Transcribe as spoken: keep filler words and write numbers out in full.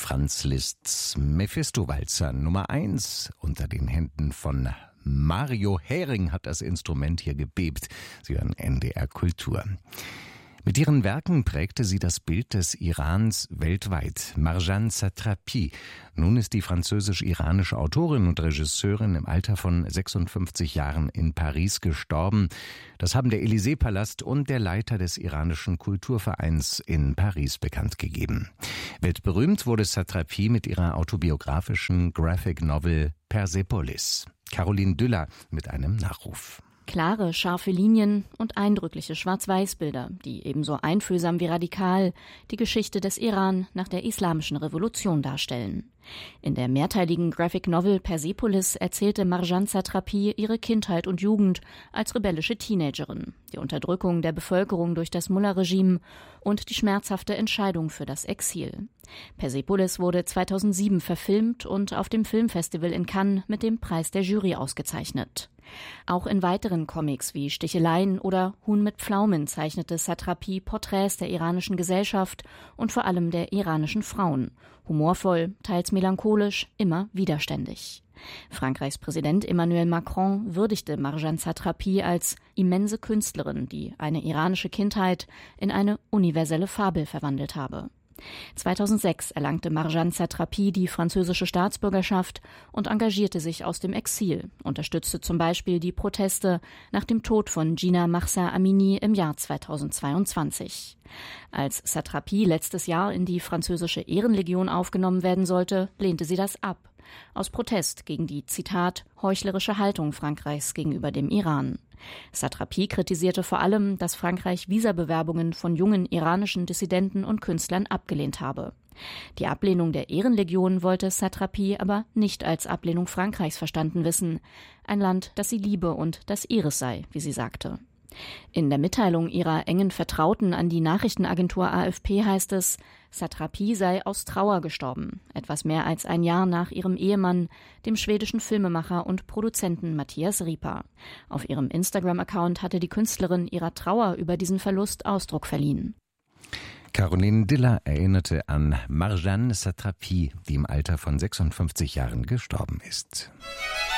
Franz Liszt's Mephisto-Walzer Nummer eins. Unter den Händen von Mario Hering hat das Instrument hier gebebt. Sie hören N D R Kultur. Mit ihren Werken prägte sie das Bild des Irans weltweit. Marjane Satrapi. Nun ist die französisch-iranische Autorin und Regisseurin im Alter von sechsundfünfzig Jahren in Paris gestorben. Das haben der Élysée-Palast und der Leiter des iranischen Kulturvereins in Paris bekannt gegeben. Weltberühmt wurde Satrapi mit ihrer autobiografischen Graphic Novel Persepolis. Caroline Düller mit einem Nachruf. Klare, scharfe Linien und eindrückliche Schwarz-Weiß-Bilder, die ebenso einfühlsam wie radikal die Geschichte des Iran nach der Islamischen Revolution darstellen. In der mehrteiligen Graphic Novel Persepolis erzählte Marjane Satrapi ihre Kindheit und Jugend als rebellische Teenagerin, die Unterdrückung der Bevölkerung durch das Mullah-Regime und die schmerzhafte Entscheidung für das Exil. Persepolis wurde zweitausendsieben verfilmt und auf dem Filmfestival in Cannes mit dem Preis der Jury ausgezeichnet. Auch in weiteren Comics wie Sticheleien oder Huhn mit Pflaumen zeichnete Satrapi Porträts der iranischen Gesellschaft und vor allem der iranischen Frauen. Humorvoll, teils melancholisch, immer widerständig. Frankreichs Präsident Emmanuel Macron würdigte Marjane Satrapi als immense Künstlerin, die eine iranische Kindheit in eine universelle Fabel verwandelt habe. zweitausendsechs erlangte Marjane Satrapi die französische Staatsbürgerschaft und engagierte sich aus dem Exil, unterstützte zum Beispiel die Proteste nach dem Tod von Jina Mahsa Amini im Jahr zweitausendzweiundzwanzig. Als Satrapi letztes Jahr in die französische Ehrenlegion aufgenommen werden sollte, lehnte sie das ab, aus Protest gegen die, Zitat, heuchlerische Haltung Frankreichs gegenüber dem Iran. Satrapi kritisierte vor allem, dass Frankreich Visabewerbungen von jungen iranischen Dissidenten und Künstlern abgelehnt habe. Die Ablehnung der Ehrenlegion wollte Satrapi aber nicht als Ablehnung Frankreichs verstanden wissen, ein Land, das sie liebe und das ihres sei, wie sie sagte. In der Mitteilung ihrer engen Vertrauten an die Nachrichtenagentur A F P heißt es, Satrapi sei aus Trauer gestorben, etwas mehr als ein Jahr nach ihrem Ehemann, dem schwedischen Filmemacher und Produzenten Matthias Ripa. Auf ihrem Instagram-Account hatte die Künstlerin ihrer Trauer über diesen Verlust Ausdruck verliehen. Caroline Diller erinnerte an Marjane Satrapi, die im Alter von sechsundfünfzig Jahren gestorben ist.